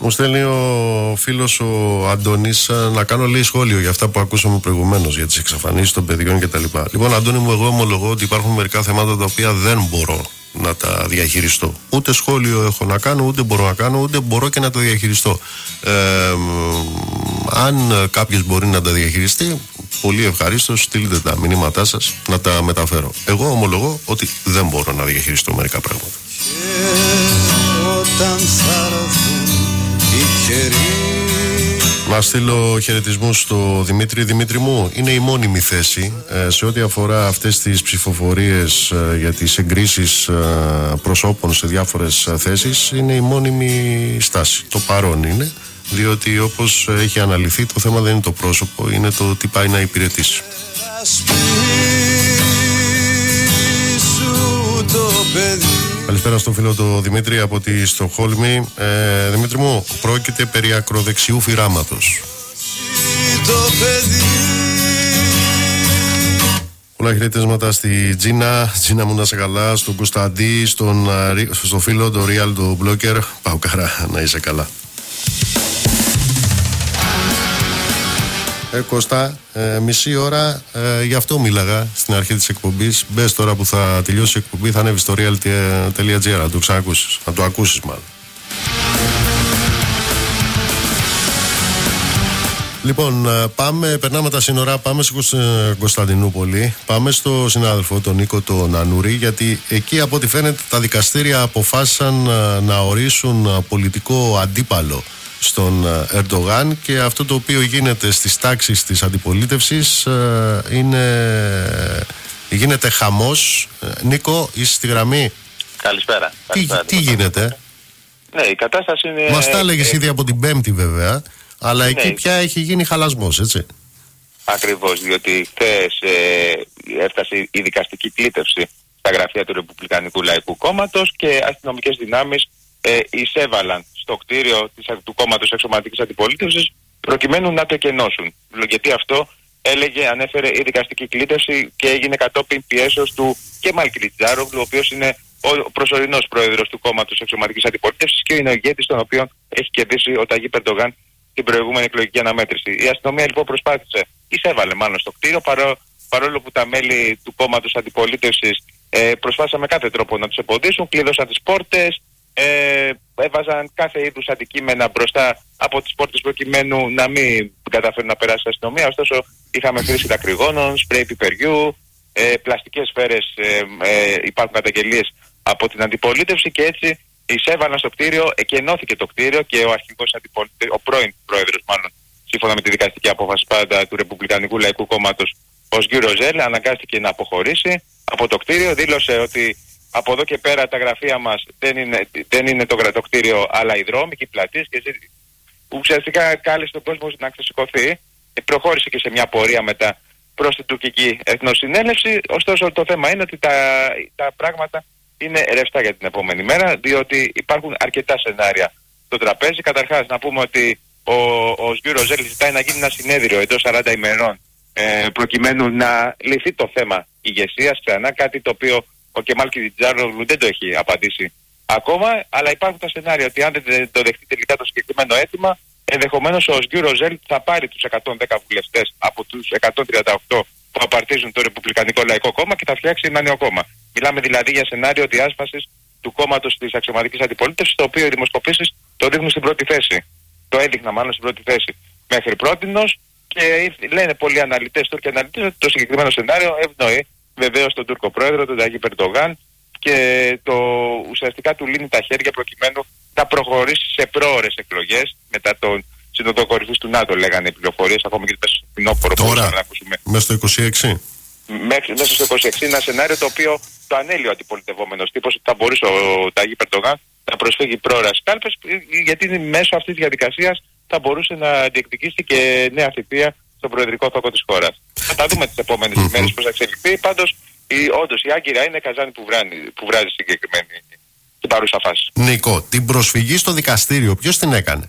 Μου στέλνει ο φίλος ο Αντώνης να κάνω λέει σχόλιο για αυτά που ακούσαμε προηγουμένως για τις εξαφανίσεις των παιδιών κτλ. Λοιπόν, Αντώνη μου, εγώ ομολογώ ότι υπάρχουν μερικά θέματα τα οποία δεν μπορώ να τα διαχειριστώ. Ούτε σχόλιο έχω να κάνω, ούτε μπορώ να κάνω, ούτε μπορώ και να το διαχειριστώ. Αν κάποιος μπορεί να τα διαχειριστεί, πολύ ευχαρίστως στείλτε τα μηνύματά σας να τα μεταφέρω. Εγώ ομολογώ ότι δεν μπορώ να διαχειριστώ μερικά πράγματα. Να στείλω χαιρετισμούς στο Δημήτρη. Δημήτρη μου, είναι η μόνιμη θέση σε ό,τι αφορά αυτές τις ψηφοφορίες για τις εγκρίσεις προσώπων σε διάφορες θέσεις. Είναι η μόνιμη στάση. Το παρόν είναι, διότι όπως έχει αναλυθεί το θέμα δεν είναι το πρόσωπο, είναι το τι πάει να υπηρετήσει. Καλησπέρα στον φίλο το Δημήτρη από τη Στοκχόλμη. Δημήτρη μου, πρόκειται περί ακροδεξιού φυράματος. Πολλά χαιρετίσματα στη Τζίνα. Τζίνα μου να σε καλά. Στον Κωνσταντή, στο φίλο το Real, το Blocker. Πάω καρά, να είσαι καλά. Κώστα, μισή ώρα, γι' αυτό μίλαγα στην αρχή της εκπομπής. Μπες τώρα που θα τελειώσει η εκπομπή, θα ανέβει στο real.gr, να το ξανακούσεις, να το ακούσεις μάλλον. Λοιπόν, περνάμε τα σύνορα, πάμε στην Κωνσταντινούπολη, πάμε στο συνάδελφο τον Νίκο τον Ανούρη, γιατί εκεί από ό,τι φαίνεται τα δικαστήρια αποφάσισαν να ορίσουν πολιτικό αντίπαλο στον Ερντογάν, και αυτό το οποίο γίνεται στις τάξεις της αντιπολίτευσης γίνεται χαμός. Νίκο, είσαι στη γραμμή? Καλησπέρα. Τι γίνεται? Ναι, η κατάσταση είναι... Μας τα έλεγες ήδη από την Πέμπτη βέβαια, αλλά εκεί πια έχει γίνει χαλασμός, έτσι? Ακριβώς, διότι χθες έφτασε η δικαστική κλήτευση στα γραφεία του Ρεπουμπλικανικού Λαϊκού Κόμματος και αστυνομικές δυνάμεις εισέβαλαν στο κτίριο του κόμματος Αξιωματικής Αντιπολίτευσης προκειμένου να το εκενώσουν. Γιατί αυτό ανέφερε η δικαστική κλήτευση και έγινε κατόπιν πιέσεως του Κεμάλ Κιλιτζάρογλου, ο οποίος είναι ο προσωρινός πρόεδρος του κόμματος Αξιωματικής Αντιπολίτευσης και είναι ο ηγέτης τον οποίο έχει κερδίσει ο Ταγίπ Ερντογάν την προηγούμενη εκλογική αναμέτρηση. Η αστυνομία λοιπόν εισέβαλε μάλλον στο κτίριο, παρόλο που τα μέλη του κόμματος Αντιπολίτευσης προσπάθησαν με κάθε τρόπο να τους εμποδίσουν, κλείδωσαν τις πόρτες, έβαζαν κάθε είδους αντικείμενα μπροστά από τις πόρτες προκειμένου να μην καταφέρουν να περάσει η αστυνομία. Ωστόσο, είχαμε χρήση δακρυγόνων, σπρέι πιπεριού, πλαστικές σφαίρες, υπάρχουν καταγγελίες από την αντιπολίτευση και έτσι εισέβαλαν στο κτίριο, εκενώθηκε το κτίριο και ο αρχηγός ο πρώην πρόεδρος μάλλον, σύμφωνα με τη δικαστική απόφαση πάντα του Ρεπουμπλικανικού Λαϊκού Κόμματος, ο Σγκιου Ροζέλ, αναγκάστηκε να αποχωρήσει από το κτίριο, δήλωσε ότι από εδώ και πέρα τα γραφεία μας δεν είναι το κτίριο αλλά οι δρόμοι και οι πλατείες, και ουσιαστικά κάλεσε τον κόσμο να ξεσηκωθεί. Προχώρησε και σε μια πορεία μετά προς την τουρκική εθνοσυνέλευση. Ωστόσο το θέμα είναι ότι τα πράγματα είναι ρευστά για την επόμενη μέρα, διότι υπάρχουν αρκετά σενάρια στο τραπέζι. Καταρχάς να πούμε ότι ο Σγκιου Ροζέλ ζητάει να γίνει ένα συνέδριο εντός 40 ημερών προκειμένου να λυθεί το θέμα ηγεσίας ξανά, κάτι το οποίο ο Κεμάλ Κιλιτζάρογλου δεν το έχει απαντήσει ακόμα, αλλά υπάρχουν τα σενάρια ότι αν δεν το δεχτεί τελικά το συγκεκριμένο αίτημα, ενδεχομένως ο Σγκιου Ροζέλ θα πάρει τους 110 βουλευτές από τους 138 που απαρτίζουν το Ρεπουμπλικανικό Λαϊκό Κόμμα και θα φτιάξει ένα νέο κόμμα. Μιλάμε δηλαδή για σενάριο διάσπασης του κόμματος της Αξιωματικής Αντιπολίτευσης, το οποίο οι δημοσκοπήσεις το δείχνουν στην πρώτη θέση. Το έδειχνα μάλλον στην πρώτη θέση μέχρι πρότινος, και λένε πολλοί αναλυτές, Τούρκοι αναλυτές, ότι το συγκεκριμένο σενάριο ευνοεί βεβαίως τον Τούρκο πρόεδρο, τον Ταγίπ Ερντογάν, και ουσιαστικά του λύνει τα χέρια προκειμένου να προχωρήσει σε πρόωρες εκλογές μετά τον Σύνοδο Κορυφής του ΝΑΤΟ, λέγανε οι πληροφορίες, ακόμα και στο φθινόπωρο. Τώρα, μέσα στο 26. Μέσα στο 26, ένα σενάριο το οποίο το ανέλυε ο αντιπολιτευόμενος τύπος, ότι θα μπορούσε ο Ταγίπ Ερντογάν να προσφύγει πρόωρα στις κάλπες, γιατί μέσω αυτής της διαδικασίας θα μπορούσε να διεκδικήσει και νέα θητεία στον προεδρικό θόκο της χώρας. Θα τα δούμε τις επόμενες ημέρες πώς θα εξελιχθεί. Πάντως, όντως η Άγκυρα είναι καζάνι που βράζει συγκεκριμένη την παρούσα φάση. Νίκο, την προσφυγή στο δικαστήριο ποιος την έκανε?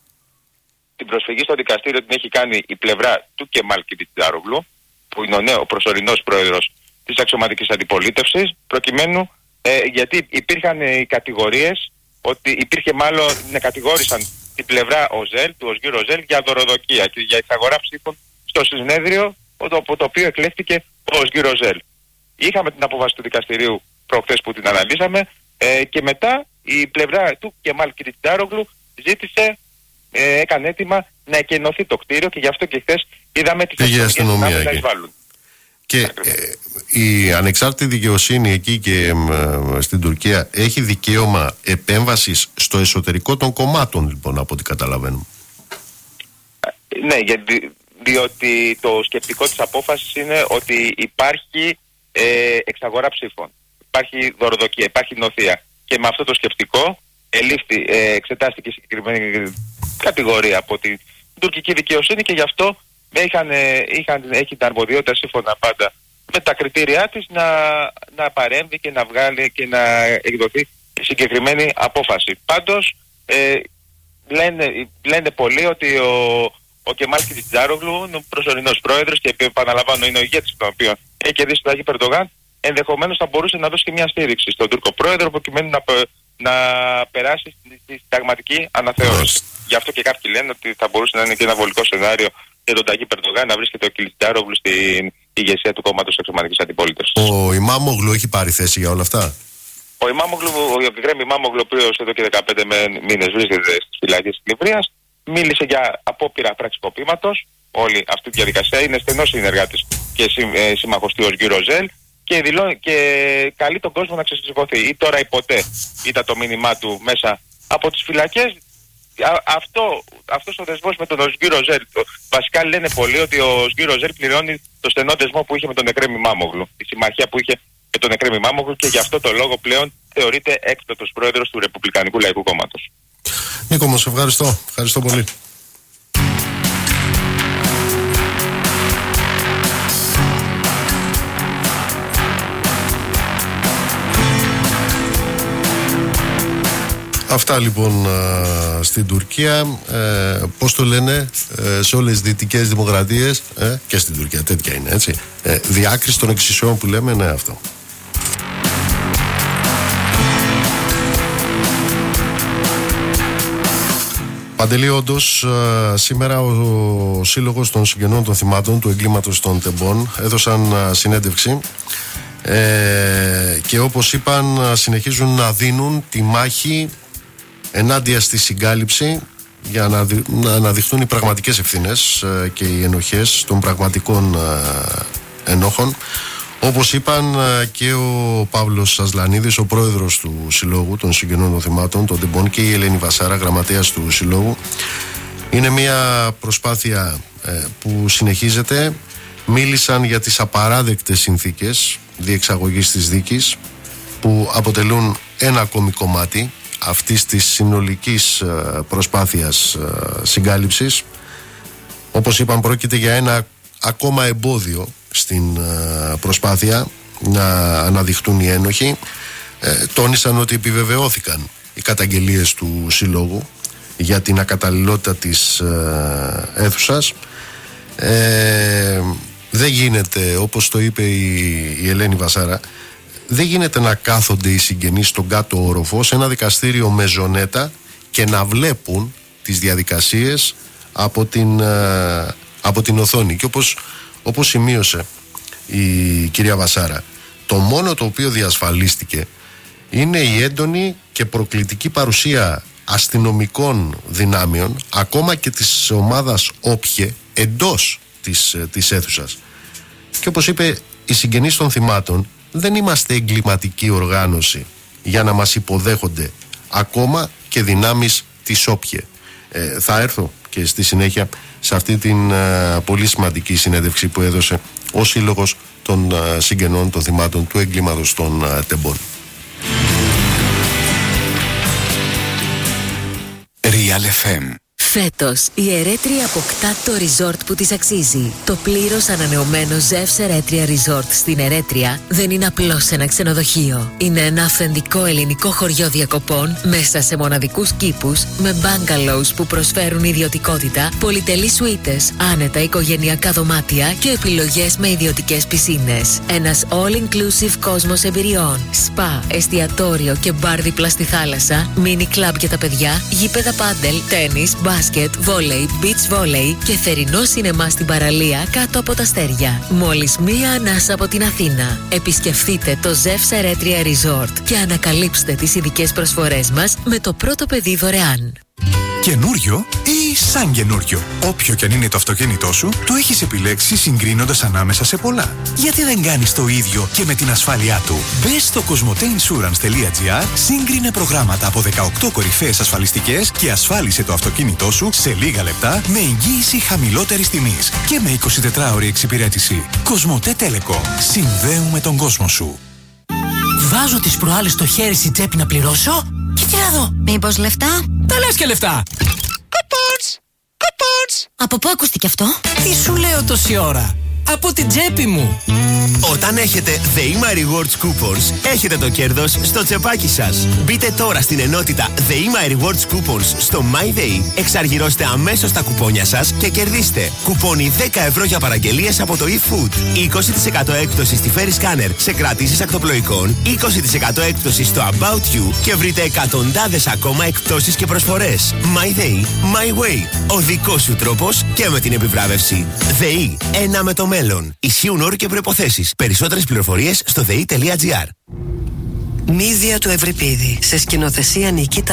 Την προσφυγή στο δικαστήριο την έχει κάνει η πλευρά του Κεμάλ Κιλιτζάρογλου, που είναι ο προσωρινός πρόεδρος της Αξιωματικής Αντιπολίτευσης, προκειμένου γιατί υπήρχαν οι κατηγορίες, ότι υπήρχε μάλλον, κατηγόρησαν την πλευρά του Οσγύρ Ροζέλ για δωροδοκία και για εισαγορά ψήφων στο συνέδριο, το οποίο εκλέχθηκε ο Οσγύρ Ροζέλ. Είχαμε την απόφαση του δικαστηρίου προχθές που την αναλύσαμε και μετά η πλευρά του Κεμάλ Κιλιτζάρογλου έκανε αίτημα να εκενωθεί το κτίριο και γι' αυτό και χθες είδαμε τις αστυνομίες να εισβάλλουν. Και η ανεξάρτητη δικαιοσύνη εκεί και στην Τουρκία έχει δικαίωμα επέμβασης στο εσωτερικό των κομμάτων, λοιπόν, από ό,τι καταλαβαίνουμε. Ναι, διότι το σκεπτικό της απόφασης είναι ότι υπάρχει εξαγορά ψήφων, υπάρχει δωροδοκία, υπάρχει νοθεία, και με αυτό το σκεπτικό εξετάστηκε συγκεκριμένη κατηγορία από την τουρκική δικαιοσύνη και γι' αυτό έχει την αρμοδιότητα, σύμφωνα πάντα με τα κριτήριά της, να παρέμβει και να βγάλει και να εκδοθεί συγκεκριμένη απόφαση. Πάντως λένε πολλοί ότι ο Κεμάλ Κιλιτζάρογλου είναι ο προσωρινός πρόεδρος και, επαναλαμβάνω, είναι ο ηγέτης τον οποίο έχει κερδίσει τον Ταγί Ερντογάν. Ενδεχομένως θα μπορούσε να δώσει και μια στήριξη στον Τούρκο πρόεδρο προκειμένου να περάσει στη συνταγματική αναθεώρηση. Γι' αυτό και κάποιοι λένε ότι θα μπορούσε να είναι και ένα βολικό σενάριο για τον Ταγί Ερντογάν να βρίσκεται ο Κιλιτζάρογλου στην ηγεσία του κόμματος Εξωματικής Αντιπολίτευσης. Ο Ιμάμογλου έχει πάρει θέση για όλα αυτά? Ο Εγκρέμ Ιμάμογλου, ο οποίος εδώ και 15 μήνες βρίσκεται στις φυλακές της Λιβύης, μίλησε για απόπειρα πραξικοπήματος. Όλη αυτή τη διαδικασία, είναι στενός συνεργάτης και σύμμαχος του Οσγύρ Ροζέλ και καλεί τον κόσμο να ξεσηκωθεί. Ή τώρα ή ποτέ ήταν το μήνυμά του μέσα από τις φυλακές. Αυτός ο δεσμός με τον Οσγύρ Ροζέλ, βασικά λένε πολλοί ότι ο Οσγύρ Ροζέλ πληρώνει το στενό δεσμό που είχε με τον Εγκρέμ Ιμάμογλου, τη συμμαχία που είχε με τον Εγκρέμ Ιμάμογλου, και γι' αυτό το λόγο πλέον θεωρείται έκτοτος πρόεδρος του Ρεπουμπλικανικού Λαϊκού Κόμματος. Νίκο μου, σε ευχαριστώ. Ευχαριστώ πολύ. Αυτά λοιπόν στην Τουρκία. Πώς το λένε, σε όλες τις δυτικές δημοκρατίες και στην Τουρκία τέτοια είναι, έτσι. Διάκριση των εξισιών που λέμε, ναι, αυτό. Παντελή, όντως, σήμερα ο Σύλλογος των Συγγενών των Θυμάτων του Εγκλήματος των Τεμπών έδωσαν συνέντευξη και όπως είπαν συνεχίζουν να δίνουν τη μάχη ενάντια στη συγκάλυψη για να αναδειχθούν οι πραγματικές ευθύνες και οι ενοχές των πραγματικών ενόχων. Όπως είπαν και ο Παύλος Ασλανίδης, ο πρόεδρος του Συλλόγου των Συγγενών των Θυμάτων των Τεμπών, και η Ελένη Βασάρα, γραμματέας του Συλλόγου, είναι μια προσπάθεια που συνεχίζεται. Μίλησαν για τις απαράδεκτες συνθήκες διεξαγωγής της δίκης που αποτελούν ένα ακόμη κομμάτι αυτής της συνολικής προσπάθειας συγκάλυψης. Όπως είπαν, πρόκειται για ένα ακόμα εμπόδιο στην προσπάθεια να αναδειχτούν οι ένοχοι. Τόνισαν ότι επιβεβαιώθηκαν οι καταγγελίες του Συλλόγου για την ακαταλληλότητα της αίθουσας. Δεν γίνεται, όπως το είπε η Ελένη Βασάρα, δεν γίνεται να κάθονται οι συγγενείς στον κάτω όροφο σε ένα δικαστήριο με ζωνέτα και να βλέπουν τις διαδικασίες από την οθόνη. Και όπως σημείωσε η κυρία Βασάρα, το μόνο το οποίο διασφαλίστηκε είναι η έντονη και προκλητική παρουσία αστυνομικών δυνάμεων, ακόμα και της ομάδας όπιε, εντός της αίθουσας. Και όπως είπε, οι συγγενείς των θυμάτων δεν είμαστε εγκληματική οργάνωση για να μας υποδέχονται ακόμα και δυνάμεις της όπιε. Θα έρθω και στη συνέχεια σε αυτή την πολύ σημαντική συνέντευξη που έδωσε ο Σύλλογος των Συγγενών των Θυμάτων του Εγκλήματος των Τεμπών. Real FM. Φέτος, η Ερέτρια αποκτά το resort που της αξίζει. Το πλήρως ανανεωμένο Ζεύς Ερέτρια Resort στην Ερέτρια δεν είναι απλώς ένα ξενοδοχείο. Είναι ένα αυθεντικό ελληνικό χωριό διακοπών μέσα σε μοναδικούς κήπους με bungalows που προσφέρουν ιδιωτικότητα, πολυτελείς σουίτες, άνετα οικογενειακά δωμάτια και επιλογές με ιδιωτικές πισίνες. Ένας all-inclusive κόσμος εμπειριών. Σπα, εστιατόριο και μπαρ δίπλα στη θάλασσα, μίνι κλαμπ για τα παιδιά, γήπεδα πάντελ, τένις, μπάσκετ, βόλεϊ, beach volley και θερινό σινεμά στην παραλία κάτω από τα αστέρια. Μόλις μία ανάσα από την Αθήνα. Επισκεφτείτε το Ζεύς Ερέτρια Resort και ανακαλύψτε τις ειδικές προσφορές μας με το πρώτο παιδί δωρεάν. Καινούριο ή σαν καινούριο. Όποιο κι αν είναι το αυτοκίνητό σου, το έχεις επιλέξει συγκρίνοντας ανάμεσα σε πολλά. Γιατί δεν κάνεις το ίδιο και με την ασφάλειά του? Μπες στο cosmoteinsurance.gr, σύγκρινε προγράμματα από 18 κορυφαίες ασφαλιστικές και ασφάλισε το αυτοκίνητό σου σε λίγα λεπτά με εγγύηση χαμηλότερης τιμής και με 24ωρη εξυπηρέτηση. Cosmote Telecom. Συνδέουμε τον κόσμο σου. Βάζω τις προάλλες στο χέρι στην τσέπη να πληρώσω και τι να δω. Μήπως λεφτά? Τα λες και λεφτά. Κουπόνς! Κουπόνς! Από πού ακούστηκε αυτό? Τι σου λέω τόση ώρα? Από την τσέπη μου. Όταν έχετε The Rewards Coupons, έχετε το κέρδος στο τσεπάκι σας. Μπείτε τώρα στην ενότητα The Rewards Coupons στο MyDay, εξαργυρώστε αμέσως τα κουπόνια σας και κερδίστε κουπόνι 10 ευρώ για παραγγελίες από το eFood, 20% έκπτωση στη Ferry Scanner σε κρατήσεις ακτοπλοϊκών, 20% έκπτωση στο About You και βρείτε εκατοντάδες ακόμα εκπτώσεις και προσφορές. MyDay, My Way. Ο δικός σου τρόπος και με την επιβράβευση. ΔΕΗ, ένα με το μέλλον. Ισχύουν όροι και προϋποθέσεις. Περισσότερες πληροφορίες στο dei.gr. Μύδια του Ευρυπίδη, σε σκηνοθεσία Νικήτα